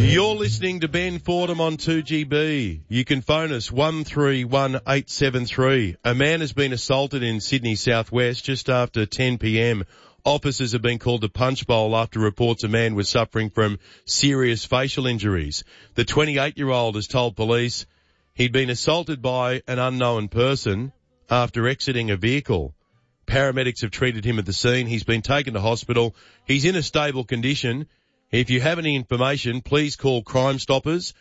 You're listening to Ben Fordham on 2GB. You can phone us 131873. A man has been assaulted in Sydney southwest just after 10 p.m. Officers have been called to Punch Bowl after reports a man was suffering from serious facial injuries. The 28-year-old has told police he'd been assaulted by an unknown person after exiting a vehicle. Paramedics have treated him at the scene. He's been taken to hospital. He's in a stable condition. If you have any information, please call Crime Stoppers,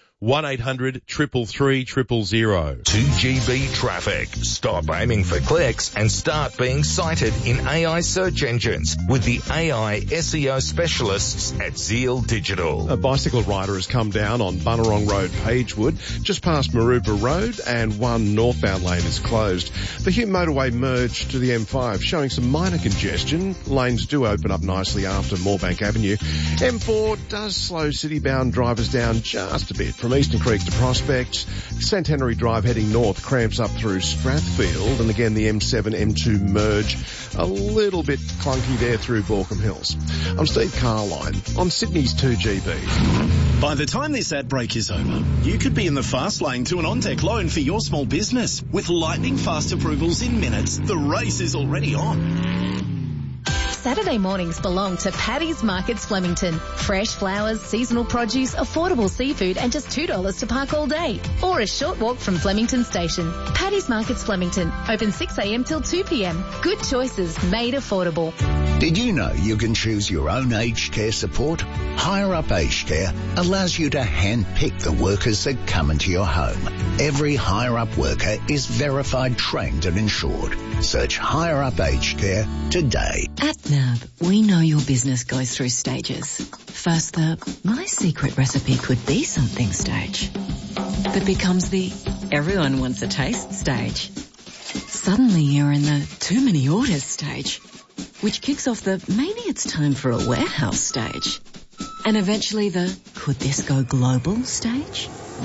1-800-333-000. 2GB Traffic. Stop aiming for clicks and start being cited in AI search engines with the AI SEO specialists at Zeal Digital. A bicycle rider has come down on Bunnerong Road, Pagewood, just past Maroubra Road, and one northbound lane is closed. The Hume motorway merged to the M5, showing some minor congestion. Lanes do open up nicely after Moorebank Avenue. M4 does slow city-bound drivers down just a bit from Eastern Creek to Prospect. Centenary Drive heading north cramps up through Strathfield, and again the M7, M2 merge a little bit clunky there through Borkham Hills. I'm Steve Carline on Sydney's 2GB. By the time this ad break is over, you could be in the fast lane to an on-deck loan for your small business. With lightning fast approvals in minutes, the race is already on. Saturday mornings belong to Paddy's Markets Flemington. Fresh flowers, seasonal produce, affordable seafood and just $2 to park all day. Or a short walk from Flemington Station. Paddy's Markets Flemington. Open 6 a.m. till 2 p.m. Good choices made affordable. Did you know you can choose your own aged care support? Higher Up Aged Care allows you to hand-pick the workers that come into your home. Every Higher Up worker is verified, trained and insured. Search Higher Up Aged Care today. At NAB, we know your business goes through stages. First, the my secret recipe could be something stage. That becomes the everyone wants a taste stage. Suddenly you're in the too many orders stage, which kicks off the maybe it's time for a warehouse stage. And eventually the could this go global stage?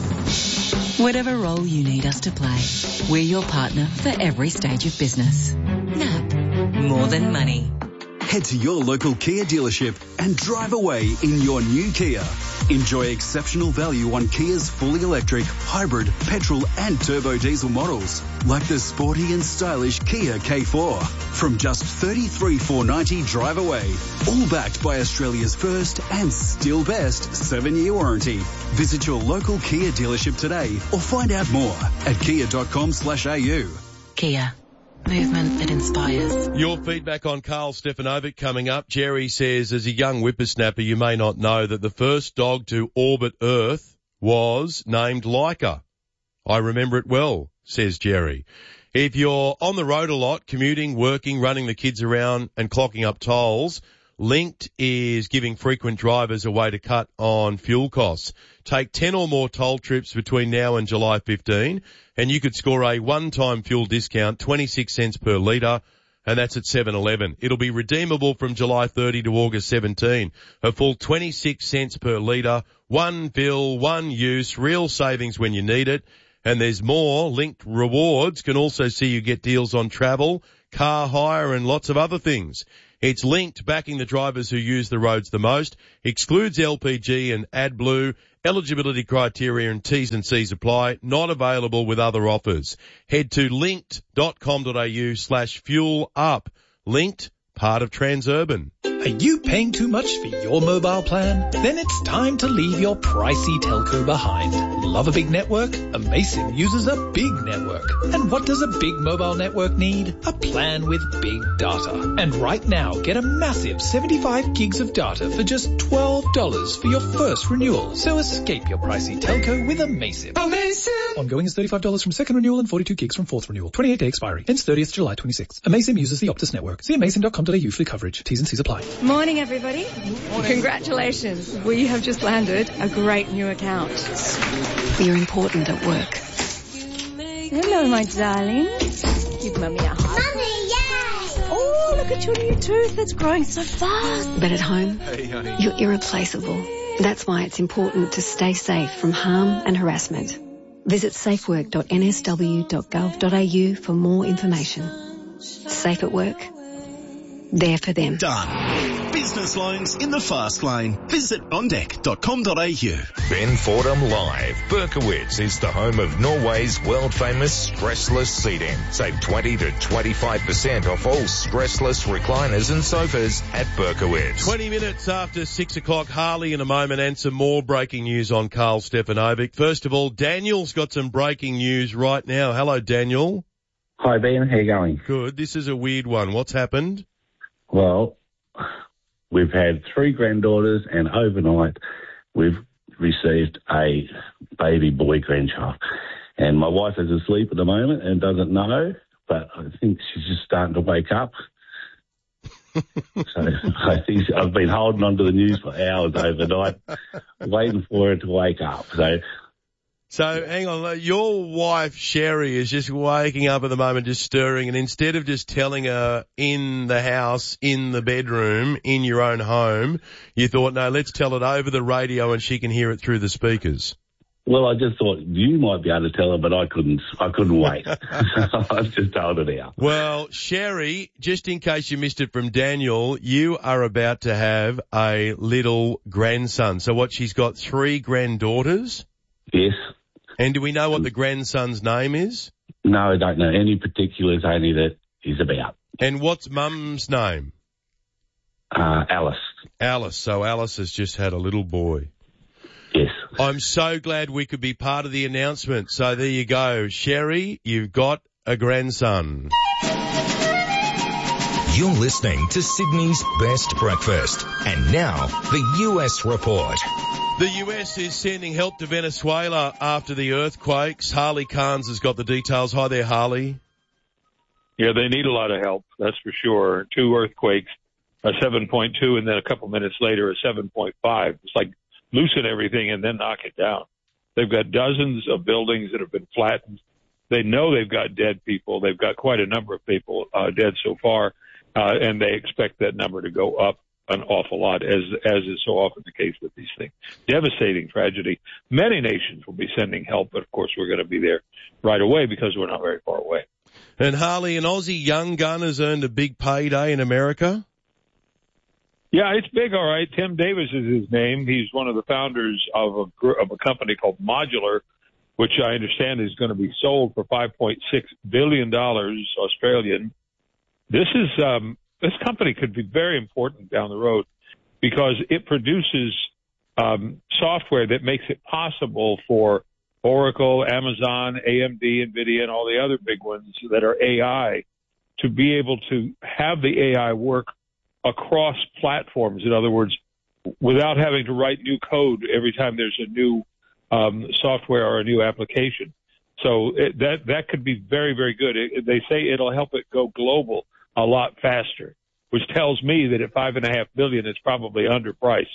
Whatever role you need us to play, we're your partner for every stage of business. NAB, more than money. Head to your local Kia dealership and drive away in your new Kia. Enjoy exceptional value on Kia's fully electric, hybrid, petrol and turbo diesel models, like the sporty and stylish Kia K4. From just $33,490 drive away, all backed by Australia's first and still best 7-year warranty. Visit your local Kia dealership today or find out more at kia.com/au. Kia. Movement that inspires. Your feedback on Carl Stefanovic coming up. Jerry says, as a young whippersnapper, you may not know that the first dog to orbit Earth was named Laika. I remember it well, says Jerry. If you're on the road a lot, commuting, working, running the kids around and clocking up tolls, Linked is giving frequent drivers a way to cut on fuel costs. Take 10 or more toll trips between now and July 15 and you could score a one-time fuel discount, 26 cents per litre, and that's at 7-Eleven. It'll be redeemable from July 30 to August 17. A full 26 cents per litre, one fill, one use, real savings when you need it. And there's more. Linked Rewards can also see you get deals on travel, car hire and lots of other things. It's Linked, backing the drivers who use the roads the most. Excludes LPG and AdBlue. Eligibility criteria and T's and C's apply. Not available with other offers. Head to linked.com.au/fuel up. Linked, part of Transurban. Are you paying too much for your mobile plan? Then it's time to leave your pricey telco behind. Love a big network? Amaysim uses a big network. And what does a big mobile network need? A plan with big data. And right now, get a massive 75 gigs of data for just $12 for your first renewal. So escape your pricey telco with Amaysim. Amaysim! Ongoing is $35 from second renewal and 42 gigs from fourth renewal. 28-day expiry. Ends 30th July 26. Amaysim uses the Optus network. See amaysim.com.au for coverage. T's and C's apply. Morning, everybody. Morning. Congratulations. We have just landed a great new account. You're important at work. Hello, my darling. Give Mummy a hug. Mummy, yay! Oh, look at your new tooth. That's growing so fast. But at home, Hey, honey. you're irreplaceable. That's why it's important to stay safe from harm and harassment. Visit safework.nsw.gov.au for more information. Safe at work. There for them. Done. business loans in the fast lane. Visit ondeck.com.au. Ben Fordham Live. Berkowitz is the home of Norway's world-famous stressless seating. Save 20 to 25% off all stressless recliners and sofas at Berkowitz. 20 minutes after 6 o'clock, Harley in a moment, and some more breaking news on Carl Stefanovic. First of all, Daniel's got some breaking news right now. Hello, Daniel. Hi, Ben. How you going? Good. This is a weird one. What's happened? Well, we've had 3 granddaughters, and overnight we've received a baby boy grandchild. And my wife is asleep at the moment and doesn't know, but I think she's just starting to wake up. So I think I've been holding on to the news for hours overnight, waiting for her to wake up. So hang on, your wife Sherry is just waking up at the moment, just stirring, and instead of just telling her in the house, in the bedroom, in your own home, you thought, no, let's tell it over the radio and she can hear it through the speakers. Well, I just thought you might be able to tell her, but I couldn't wait. So I've just told her now. Well, Sherry, just in case you missed it from Daniel, you are about to have a little grandson. So what, she's got 3 granddaughters? Yes. And do we know what the grandson's name is? No, I don't know any particulars, only that he's about. And what's mum's name? Alice. Alice. So Alice has just had a little boy. Yes. I'm so glad we could be part of the announcement. So there you go. Sherry, you've got a grandson. You're listening to Sydney's Best Breakfast. And now, the US Report. The US is sending help to Venezuela after the earthquakes. Harley Carnes has got the details. Hi there, Harley. Yeah, they need a lot of help, that's for sure. 2 earthquakes, a 7.2, and then a couple minutes later, a 7.5. It's like loosen everything and then knock it down. They've got dozens of buildings that have been flattened. They know they've got dead people. They've got quite a number of people dead so far, and they expect that number to go up an awful lot, as is so often the case with these things. Devastating tragedy. Many nations will be sending help, but of course we're going to be there right away because we're not very far away. And Harley, an Aussie young gun has earned a big payday in America? Yeah, it's big, all right. Tim Davis is his name. He's one of the founders of a company called Modular, which I understand is going to be sold for $5.6 billion Australian. This company could be very important down the road because it produces software that makes it possible for Oracle, Amazon, AMD, NVIDIA, and all the other big ones that are AI to be able to have the AI work across platforms. In other words, without having to write new code every time there's a new software or a new application. So that could be very, very good. They say it'll help it go global a lot faster, which tells me that at $5.5 billion, it's probably underpriced.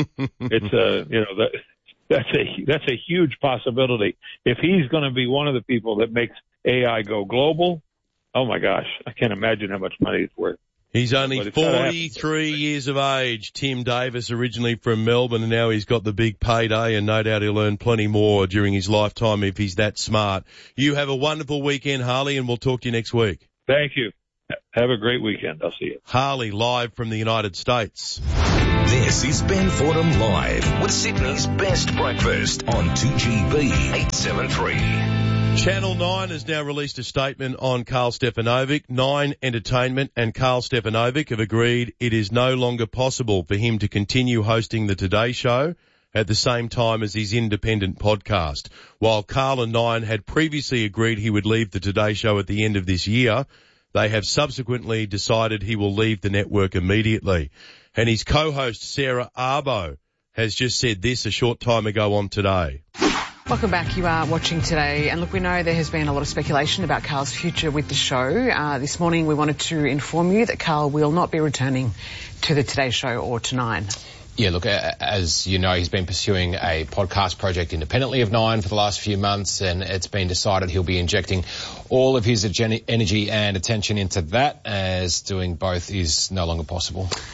That's a huge possibility. If he's going to be one of the people that makes AI go global, oh my gosh, I can't imagine how much money it's worth. He's only 43 years of age, Tim Davis, originally from Melbourne, and now he's got the big payday, and no doubt he'll earn plenty more during his lifetime if he's that smart. You have a wonderful weekend, Harley, and we'll talk to you next week. Thank you. Have a great weekend. I'll see you. Harley, live from the United States. This is Ben Fordham Live with Sydney's Best Breakfast on 2GB 873. Channel 9 has now released a statement on Carl Stefanovic. Nine Entertainment and Carl Stefanovic have agreed it is no longer possible for him to continue hosting the Today Show at the same time as his independent podcast. While Carl and Nine had previously agreed he would leave the Today Show at the end of this year, they have subsequently decided he will leave the network immediately. And his co-host Sarah Arbo has just said this a short time ago on Today. Welcome back. You are watching Today. And look, we know there has been a lot of speculation about Carl's future with the show. This morning we wanted to inform you that Carl will not be returning to the Today Show or to Nine. Yeah, look, as you know, he's been pursuing a podcast project independently of Nine for the last few months, and it's been decided he'll be injecting all of his energy and attention into that, as doing both is no longer possible.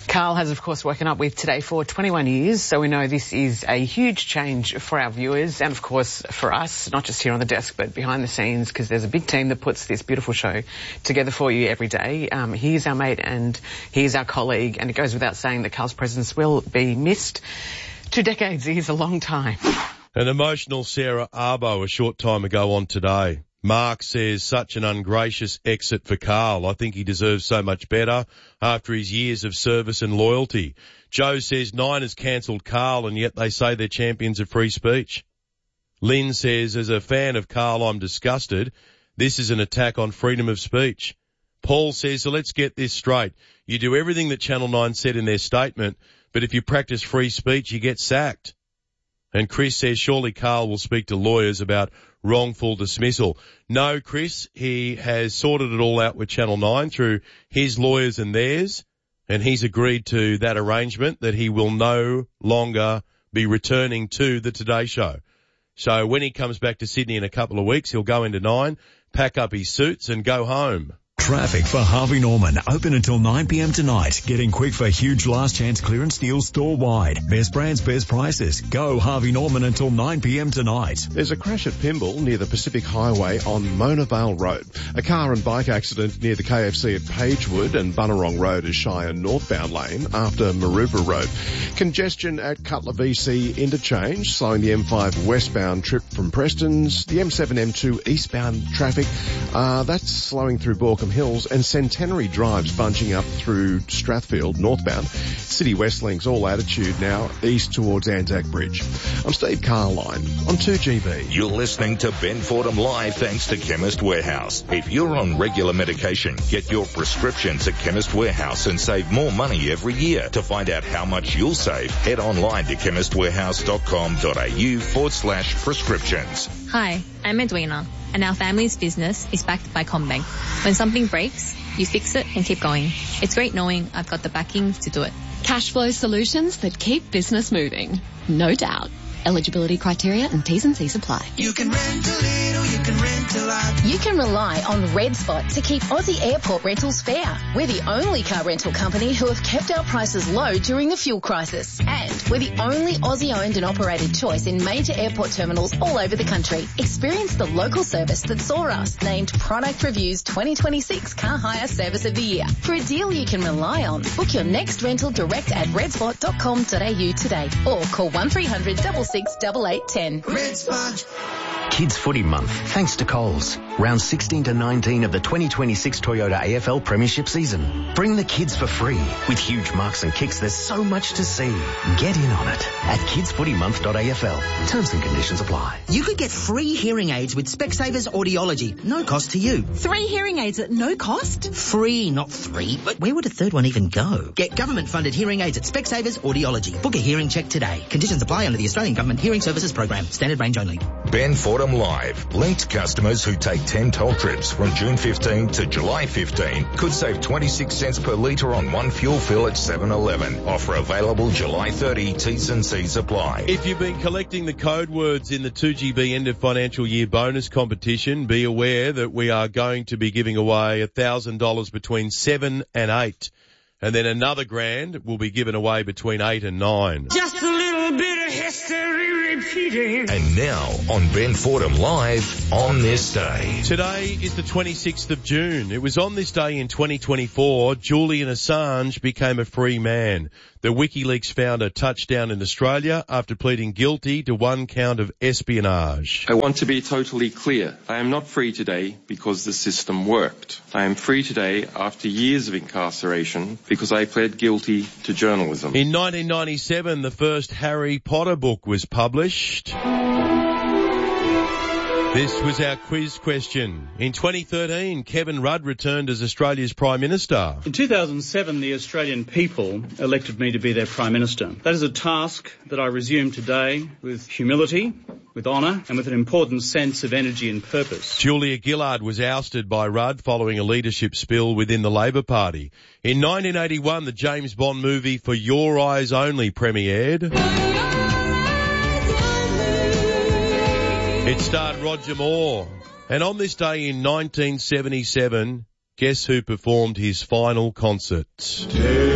Carl has, of course, woken up with Today for 21 years, so we know this is a huge change for our viewers and, of course, for us, not just here on the desk, but behind the scenes, because there's a big team that puts this beautiful show together for you every day. He's our mate and he's our colleague, and it goes without saying that Carl's presence will be missed. 2 decades is a long time. An emotional Sarah Arbo a short time ago on Today. Mark says, such an ungracious exit for Carl. I think he deserves so much better after his years of service and loyalty. Joe says, Nine has cancelled Carl and yet they say they're champions of free speech. Lynn says, as a fan of Carl, I'm disgusted. This is an attack on freedom of speech. Paul says, so let's get this straight. You do everything that Channel 9 said in their statement, but if you practice free speech, you get sacked. And Chris says, surely Carl will speak to lawyers about wrongful dismissal. No, Chris, he has sorted it all out with Channel 9 through his lawyers and theirs, and he's agreed to that arrangement that he will no longer be returning to the Today Show. So when he comes back to Sydney in a couple of weeks, he'll go into 9, pack up his suits and go home. Traffic for Harvey Norman, open until 9 p.m. tonight. Getting quick for huge last chance clearance deals store-wide. Best brands, best prices. Go Harvey Norman until 9 p.m. tonight. There's a crash at Pymble near the Pacific Highway on Mona Vale Road. A car and bike accident near the KFC at Pagewood and Bunurong Road is Shire northbound lane after Maroubra Road. Congestion at Cutler VC interchange, slowing the M5 westbound trip from Preston's. The M7 M2 eastbound traffic, that's slowing through Borkham Hills, and Centenary Drive's bunching up through Strathfield northbound. City West Link's all attitude now east towards Anzac Bridge. I'm Steve Carline on 2GB. You're listening to Ben Fordham Live thanks to Chemist Warehouse. If you're on regular medication, get your prescriptions at Chemist Warehouse and save more money every year. To find out how much you'll save, head online to chemistwarehouse.com.au/prescriptions. Hi, I'm Edwina, and our family's business is backed by CommBank. When something breaks, you fix it and keep going. It's great knowing I've got the backing to do it. Cash flow solutions that keep business moving. No doubt. Eligibility criteria and T's and C's apply. You can rent a little, you can rent a lot. You can rely on Red Spot to keep Aussie airport rentals fair. We're the only car rental company who have kept our prices low during the fuel crisis. And we're the only Aussie-owned and operated choice in major airport terminals all over the country. Experience the local service that saw us named Product Review's 2026 Car Hire Service of the Year. For a deal you can rely on, book your next rental direct at redspot.com.au today or call 1300 66 8810. Red Spot. Kids Footy Month, thanks to Coles. Round 16 to 19 of the 2026 Toyota AFL Premiership season. Bring the kids for free. With huge marks and kicks, there's so much to see. Get in on it at kidsfootymonth.afl. Terms and conditions apply. You could get free hearing aids with Specsavers Audiology. No cost to you. 3 hearing aids at no cost? Free, not 3. But where would a third one even go? Get government-funded hearing aids at Specsavers Audiology. Book a hearing check today. Conditions apply under the Australian Government Hearing Services Program. Standard range only. Ben Fordham Live. Linked customers who take 10 toll trips from June 15 to July 15 could save 26 cents per litre on one fuel fill at 7-Eleven. Offer available July 30. T's and C's apply. If you've been collecting the code words in the 2GB end of financial year bonus competition, be aware that we are going to be giving away $1,000 between 7 and 8. And then another $1,000 will be given away between 8 and 9. Just a little bit of history repeating. And now on Ben Fordham Live on this day. Today is the 26th of June. It was on this day in 2024 Julian Assange became a free man. The WikiLeaks founder touched down in Australia after pleading guilty to 1 count of espionage. I want to be totally clear. I am not free today because the system worked. I am free today after years of incarceration because I pled guilty to journalism. In 1997, the first Harry Potter book was published. This was our quiz question. In 2013, Kevin Rudd returned as Australia's Prime Minister. In 2007, the Australian people elected me to be their Prime Minister. That is a task that I resume today with humility, with honour and with an important sense of energy and purpose. Julia Gillard was ousted by Rudd following a leadership spill within the Labor Party. In 1981, the James Bond movie For Your Eyes Only premiered. It starred Roger Moore. And on this day in 1977, guess who performed his final concert?